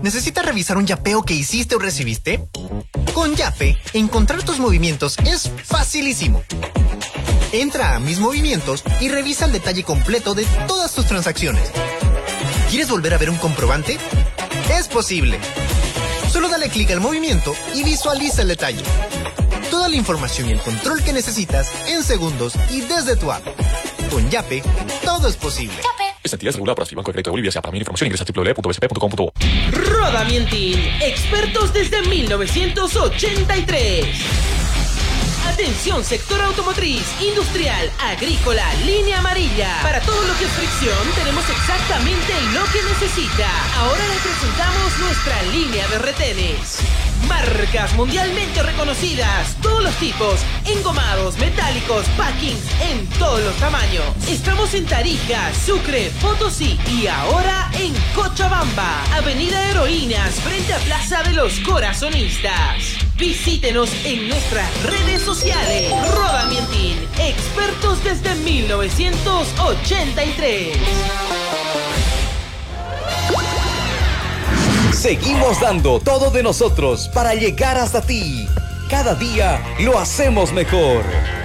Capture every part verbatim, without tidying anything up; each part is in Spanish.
¿Necesitas revisar un yapeo que hiciste o recibiste? Con Yape, encontrar tus movimientos es facilísimo. Entra a Mis Movimientos y revisa el detalle completo de todas tus transacciones. ¿Quieres volver a ver un comprobante? Es posible. Solo dale clic al movimiento y visualiza el detalle. Toda la información y el control que necesitas en segundos y desde tu app. Con Yape, todo es posible. Yape. Esta entidad es regulada por el Banco de Crédito de Bolivia. Sea para mayor información ingresa a doble u doble u doble u punto b c p punto com punto bo. Roda Mientin, expertos desde mil novecientos ochenta y tres. Atención, sector automotriz, industrial, agrícola, línea amarilla. Para todo lo que es fricción, tenemos exactamente lo que necesita. Ahora le presentamos nuestra línea de retenes. Marcas mundialmente reconocidas, todos los tipos, engomados, metálicos, packings, en todos los tamaños. Estamos en Tarija, Sucre, Potosí y ahora en Cochabamba. Avenida Heroínas, frente a Plaza de los Corazonistas. Visítenos en nuestras redes sociales. Roda Mientin, expertos desde mil novecientos ochenta y tres. Seguimos dando todo de nosotros para llegar hasta ti. Cada día lo hacemos mejor.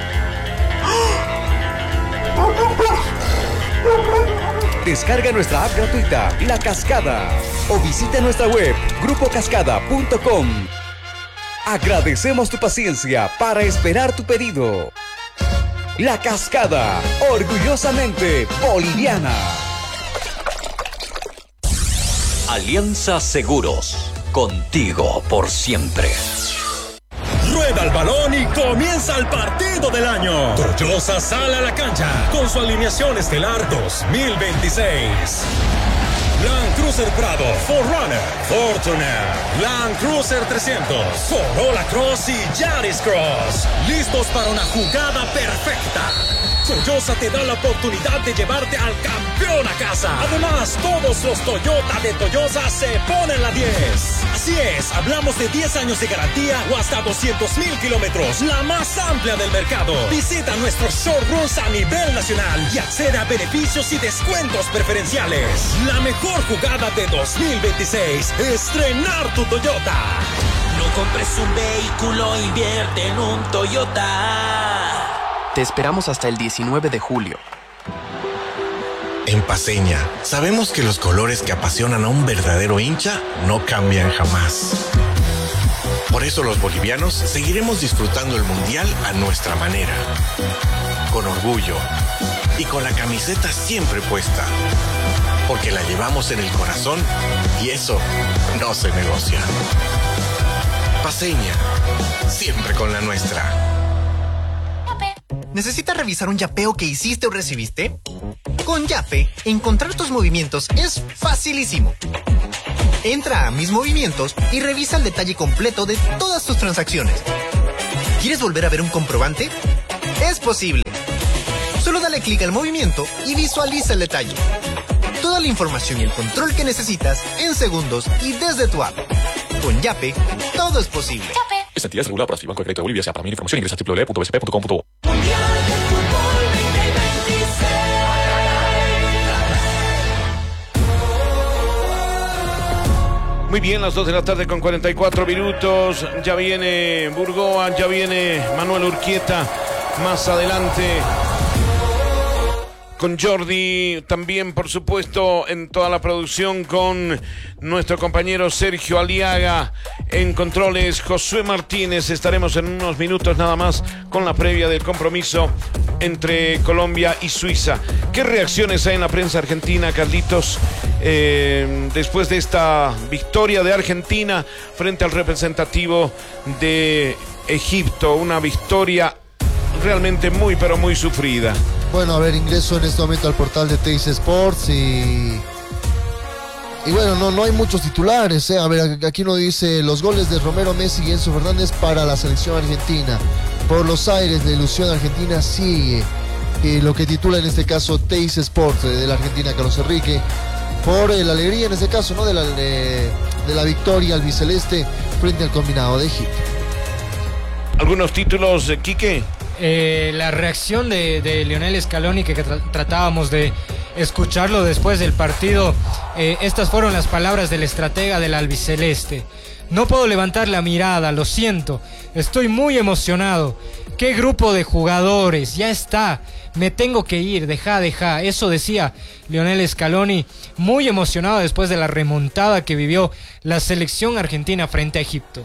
Descarga nuestra app gratuita, La Cascada, o visita nuestra web, grupo cascada punto com. Agradecemos tu paciencia para esperar tu pedido. La Cascada, orgullosamente boliviana. Alianza Seguros, contigo por siempre. Rueda el balón y comienza el partido del año. Toyosa sale a la cancha con su alineación estelar dos mil veintiséis. Land Cruiser Prado, cuatro runner, Fortuner, Land Cruiser trescientos, Corolla Cross y Yaris Cross. Listos para una jugada perfecta. Toyosa te da la oportunidad de llevarte al campeón a casa. Además, todos los Toyota de Toyosa se ponen la diez. Así es, hablamos de diez años de garantía o hasta doscientos mil kilómetros, la más amplia del mercado. Visita nuestros showrooms a nivel nacional y accede a beneficios y descuentos preferenciales. La mejor jugada de dos mil veintiséis, estrenar tu Toyota. No compres un vehículo, invierte en un Toyota. Te esperamos hasta el diecinueve de julio. En Paceña, sabemos que los colores que apasionan a un verdadero hincha no cambian jamás. Por eso los bolivianos seguiremos disfrutando el Mundial a nuestra manera. Con orgullo y con la camiseta siempre puesta. Porque la llevamos en el corazón y eso no se negocia. Paceña, siempre con la nuestra. ¿Necesitas revisar un yapeo que hiciste o recibiste? Con Yape, encontrar tus movimientos es facilísimo. Entra a Mis Movimientos y revisa el detalle completo de todas tus transacciones. ¿Quieres volver a ver un comprobante? Es posible. Solo dale clic al movimiento y visualiza el detalle. Toda la información y el control que necesitas en segundos y desde tu app. Con Yape, todo es posible. Yape. Esta entidad es regulada por el Banco de Crédito de Bolivia. Sea para mayor información ingresa a doble u doble u doble u punto b c p punto com punto bo. Muy bien, las dos de la tarde con cuarenta y cuatro minutos. Ya viene Burgoa, ya viene Manuel Urquieta. Más adelante con Jordi, también por supuesto en toda la producción con nuestro compañero Sergio Aliaga, en controles Josué Martínez. Estaremos en unos minutos nada más con la previa del compromiso entre Colombia y Suiza. ¿Qué reacciones hay en la prensa argentina, Carlitos, eh, después de esta victoria de Argentina frente al representativo de Egipto? Una victoria realmente muy pero muy sufrida. Bueno, a ver, ingreso en este momento al portal de Teis Sports y... Y bueno, no, no hay muchos titulares, ¿eh? A ver, aquí uno dice los goles de Romero, Messi y Enzo Fernández para la selección argentina. Por los aires, la ilusión argentina sigue. Y lo que titula en este caso Teis Sports, de la Argentina, Carlos Enrique. Por eh, la alegría en este caso, ¿no? De la, de, de la victoria albiceleste frente al combinado de Egipto. ¿Algunos títulos, eh, Quique? Eh, la reacción de, de Lionel Scaloni que tra- tratábamos de escucharlo después del partido. Eh, estas fueron las palabras del estratega del albiceleste. No puedo levantar la mirada, lo siento, estoy muy emocionado. ¿Qué grupo de jugadores? Ya está, me tengo que ir, deja, deja. Eso decía Lionel Scaloni, muy emocionado después de la remontada que vivió la selección argentina frente a Egipto.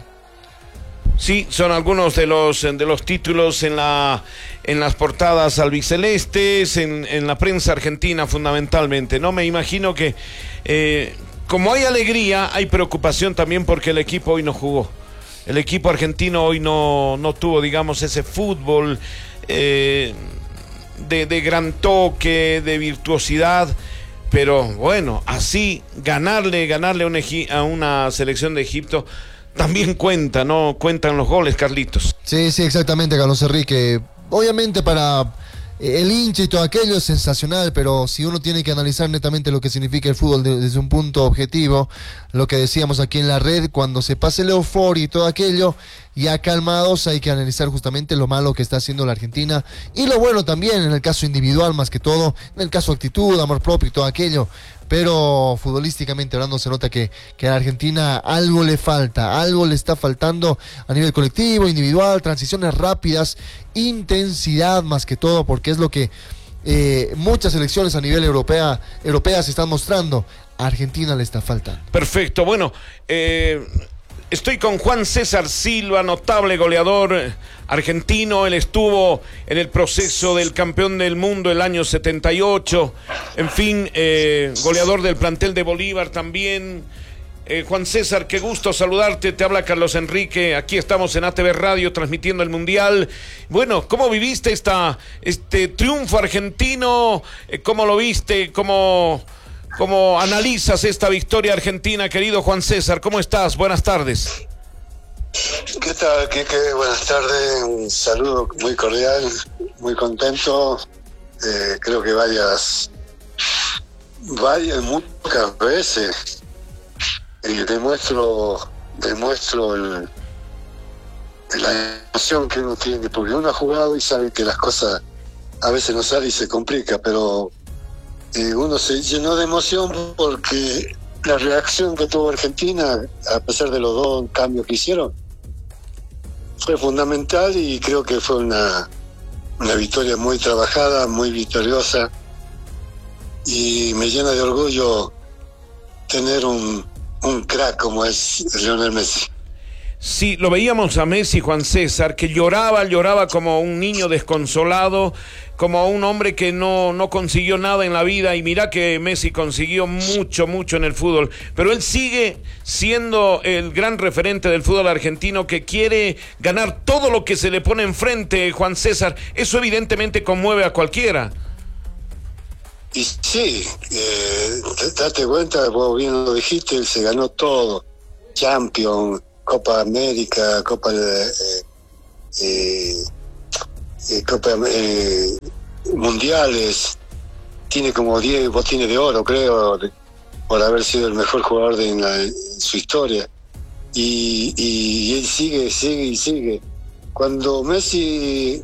Sí, son algunos de los de los títulos en la en las portadas albicelestes, en, en la prensa argentina fundamentalmente. No me imagino que eh, como hay alegría, hay preocupación también porque el equipo hoy no jugó. El equipo argentino hoy no, no tuvo, digamos, ese fútbol eh, de, de gran toque, de virtuosidad. Pero bueno, así ganarle, ganarle a una, a una selección de Egipto también cuenta, ¿no? Cuentan los goles, Carlitos. Sí, sí, exactamente, Carlos Enrique. Obviamente para el hincha y todo aquello es sensacional, pero si uno tiene que analizar netamente lo que significa el fútbol desde un punto objetivo, lo que decíamos aquí en la red, cuando se pase la euforia y todo aquello, ya calmados, hay que analizar justamente lo malo que está haciendo la Argentina y lo bueno también en el caso individual más que todo, en el caso actitud, amor propio y todo aquello. Pero futbolísticamente hablando se nota que, que a la Argentina algo le falta, algo le está faltando a nivel colectivo, individual, transiciones rápidas, intensidad más que todo, porque es lo que eh, muchas selecciones a nivel europea, europeas están mostrando. A Argentina le está faltando. Perfecto, bueno, eh... estoy con Juan César Silva, notable goleador argentino. Él estuvo en el proceso del campeón del mundo el año setenta y ocho. En fin, eh, goleador del plantel de Bolívar también. Eh, Juan César, qué gusto saludarte. Te habla Carlos Enrique. Aquí estamos en A T V Radio transmitiendo el Mundial. Bueno, ¿cómo viviste esta, este triunfo argentino? Eh, ¿Cómo lo viste? ¿Cómo... ¿Cómo analizas esta victoria argentina, querido Juan César? ¿Cómo estás? Buenas tardes. ¿Qué tal, Quique? Buenas tardes. Un saludo muy cordial, muy contento. Eh, creo que varias, varias, muchas veces eh, demuestro, demuestro el, la emoción que uno tiene, porque uno ha jugado y sabe que las cosas a veces no salen y se complica, pero Eh, uno se llenó de emoción porque la reacción que tuvo Argentina, a pesar de los dos cambios que hicieron, fue fundamental y creo que fue una, una victoria muy trabajada, muy victoriosa, y me llena de orgullo tener un, un crack como es Lionel Messi. Sí, lo veíamos a Messi, Juan César, que lloraba, lloraba como un niño desconsolado, como un hombre que no, no consiguió nada en la vida, y mira que Messi consiguió mucho, mucho en el fútbol, pero él sigue siendo el gran referente del fútbol argentino que quiere ganar todo lo que se le pone enfrente, Juan César. Eso evidentemente conmueve a cualquiera. Y sí, eh, date cuenta, vos bien lo dijiste, él se ganó todo, Champions, Copa América, Copa eh, eh, eh, Copa eh, mundiales, tiene como diez botines de oro, creo, de, por haber sido el mejor jugador de en, la, en su historia, y, y, y él sigue, sigue y sigue. Cuando Messi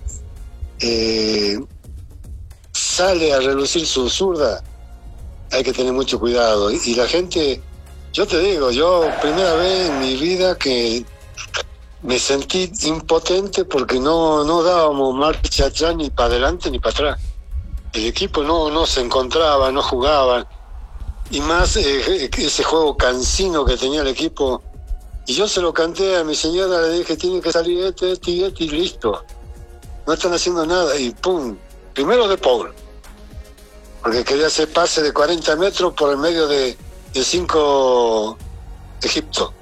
eh, sale a relucir su zurda, hay que tener mucho cuidado, y, y la gente... Yo te digo, yo primera vez en mi vida que me sentí impotente porque no, no dábamos marcha atrás ni para adelante ni para atrás. El equipo no, no se encontraba, no jugaba. Y más eh, ese juego cansino que tenía el equipo. Y yo se lo canté a mi señora, le dije, tiene que salir este, este y este y listo. No están haciendo nada. Y pum, primero de Paul. Porque quería hacer pase de cuarenta metros por el medio de... de cinco Egipto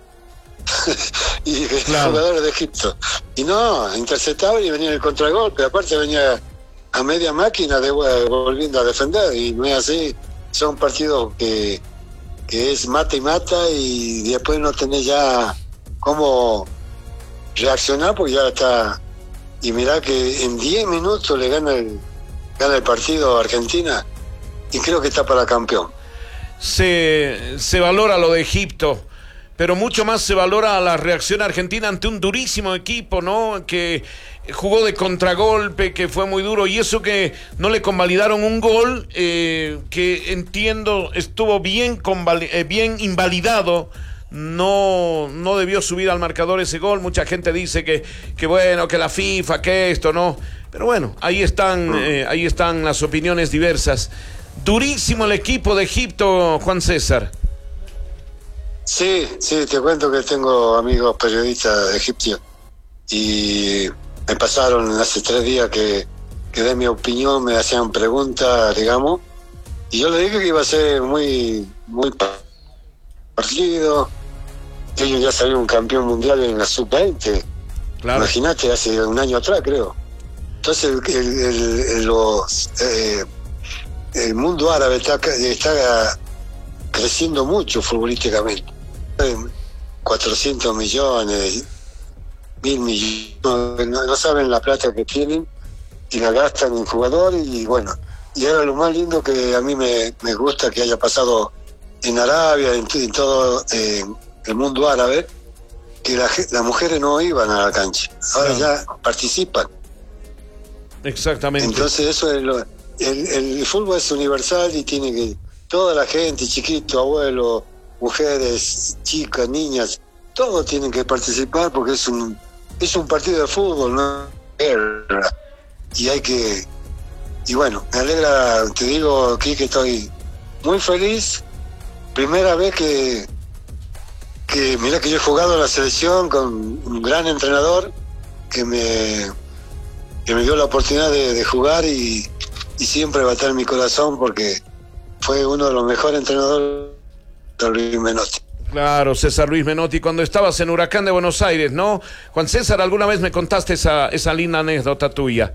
y claro. Jugadores de Egipto, y no, interceptaba y venía el contragolpe, aparte venía a media máquina de, volviendo a defender, y no es así. Son partidos que, que es mata y mata, y después no tenés ya cómo reaccionar porque ya está. Y mirá que en diez minutos le gana el, gana el partido a Argentina, y creo que está para campeón. Se, se valora lo de Egipto, pero mucho más se valora la reacción argentina ante un durísimo equipo, ¿no? Que jugó de contragolpe, que fue muy duro, y eso que no le convalidaron un gol, eh, que entiendo estuvo bien, convali- eh, bien invalidado. No, no debió subir al marcador ese gol. Mucha gente dice que, que bueno, que la FIFA, que esto, no. Pero bueno, ahí están, eh, ahí están las opiniones diversas. Durísimo el equipo de Egipto, Juan César. Sí, sí, te cuento que tengo amigos periodistas egipcios y me pasaron hace tres días que, que de mi opinión, me hacían preguntas, digamos, y yo le dije que iba a ser muy, muy partido. Ellos ya salieron campeón mundial en la sub veinte. Claro. Imagínate, hace un año atrás, creo. Entonces, el, el, el, los, eh, el mundo árabe está, está creciendo mucho futbolísticamente. cuatrocientos millones, mil millones, no, no saben la plata que tienen y la gastan en jugadores. Y bueno, y era lo más lindo que a mí me, me gusta que haya pasado en Arabia, en, en todo eh, el mundo árabe, que la, las mujeres no iban a la cancha, ahora no. Ya participan. Exactamente. Entonces eso es lo, el, el fútbol es universal y tiene que toda la gente, chiquito, abuelo, mujeres, chicas, niñas, todos tienen que participar porque es un es un partido de fútbol, ¿no? Y hay que y bueno, me alegra, te digo aquí que estoy muy feliz. Primera vez que, que mira que yo he jugado en la selección con un gran entrenador que me, que me dio la oportunidad de, de jugar y, y siempre va a estar en mi corazón porque fue uno de los mejores entrenadores, Luis Menotti. Claro, César Luis Menotti, cuando estabas en Huracán de Buenos Aires, ¿no? Juan César, alguna vez me contaste esa, esa linda anécdota tuya.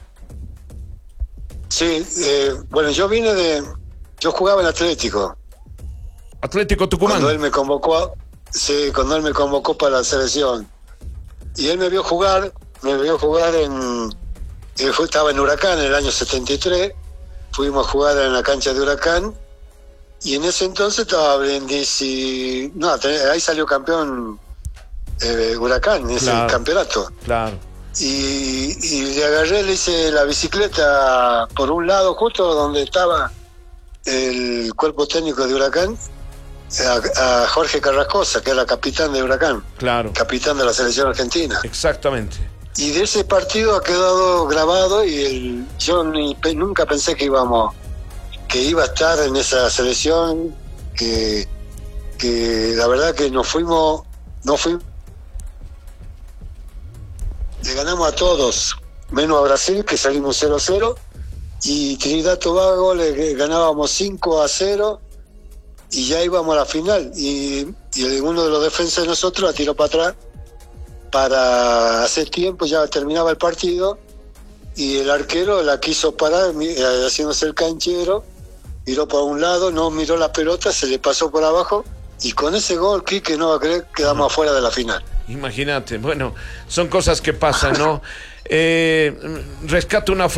Sí, eh, bueno, yo vine de... Yo jugaba en Atlético. Atlético Tucumán. Cuando él me convocó, sí, cuando él me convocó para la selección. Y él me vio jugar, me vio jugar en... Él estaba en Huracán en el año setenta y tres, fuimos a jugar en la cancha de Huracán, y en ese entonces estaba Brindisi... No, ahí salió campeón eh, Huracán, en ese claro, campeonato. Claro. Y, y le agarré, le hice la bicicleta por un lado, justo donde estaba el cuerpo técnico de Huracán, a, a Jorge Carrascosa, que era capitán de Huracán. Claro. Capitán de la selección argentina. Exactamente. Y de ese partido ha quedado grabado y el, yo ni, nunca pensé que íbamos, que iba a estar en esa selección, que, que la verdad que nos fuimos, no fuimos, le ganamos a todos, menos a Brasil, que salimos cero a cero, y Trinidad y Tobago le ganábamos cinco a cero, y ya íbamos a la final, y, y uno de los defensas de nosotros la tiró para atrás, para hacer tiempo, ya terminaba el partido, y el arquero la quiso parar, haciéndose el canchero, miró para un lado, no miró la pelota, se le pasó por abajo, y con ese gol, Quique no va a creer, quedamos afuera de la final. Imagínate, bueno, son cosas que pasan, ¿no? Eh, rescato una frase.